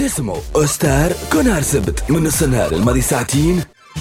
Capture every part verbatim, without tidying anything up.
تسمعوا أوستار كونار سبت من نص النهار الماضي ساعتين.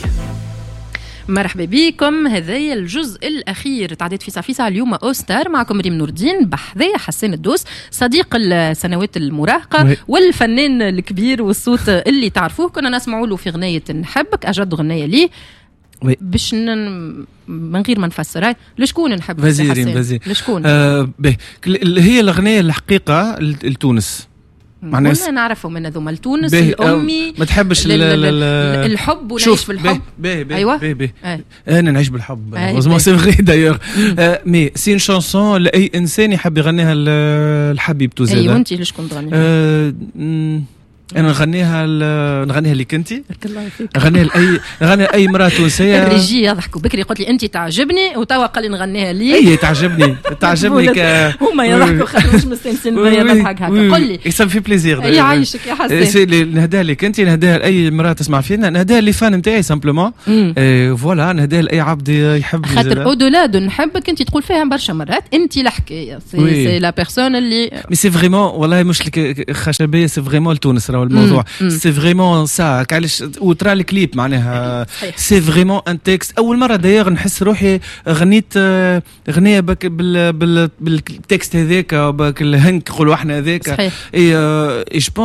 مرحبا بكم. هذايا الجزء الأخير تعديت في صفيصة اليوم أوستار معكم ريم نور الدين بحذايا حسين الدوس صديق السنوات المراهقة مي. والفنان الكبير والصوت اللي تعرفوه. كنا نسمعوا له في غنية نحبك أجد غنية ليه وي. باش ن... من غير ما نفسر لشكون نحب حسين لشكون آه هي الأغنية الحقيقة لتونس معناها نعرفه من هذوما تونس الأمي ما تحبش ل... ل... ل... الحب ونعيش بالحب. بيه بيه أيوة بيه بيه. أي. أنا نعيش بالحب هوزمون سي فغي دايوغ مي سي ان شانسون لأي إنسان يحب يغنيها الحبيب زاد. أيوة أنت لشكون تغنيها؟ أه... انا نغنيها ل... نغنيها لك انت نغنيها لاي نغنيها اي امراه تونسيه. الرجال يضحكوا بكري قلت لي انت تعجبني وتوا قال لي نغنيها لي. اي تعجبني تعجبني ك هما يضحكوا خاطر مش مستانسين بيا نضحك هكا. قل لي يسمى في بليزير اي عايشك يا حسين. نهديها لك انت نهديها لاي امراه تسمع فينا نهديها لي فان نتاعي سامبلومون فوالا نهديها لاي عبد يحب خاطر اودولا دو نحبك انت تقول فيها برشا مرات انت الحكايه سي لا بيرسون اللي مي سي فريمون والله مش خشبيه سي فريمون لتونس الموضوع سي فريمون سا علاش وترى الكليب معناها سي فريمون ان تكست. اول مره دايوغ نحس روحي غنيت غنيه بك بال بالتكست هذاك بك الهنك نقولوا احنا هذاك اي